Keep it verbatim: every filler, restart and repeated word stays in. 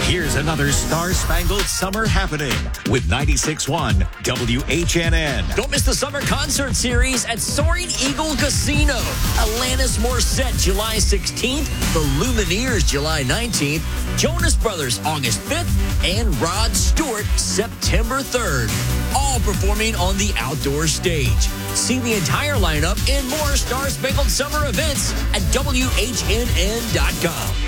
Here's another Star-Spangled Summer happening with ninety-six point one W H N N. Don't miss the summer concert series at Soaring Eagle Casino. Alanis Morissette, July sixteenth. The Lumineers, July nineteenth. Jonas Brothers, August fifth. And Rod Stewart, September third. All performing on the outdoor stage. See the entire lineup and more Star-Spangled Summer events at W H N N dot com.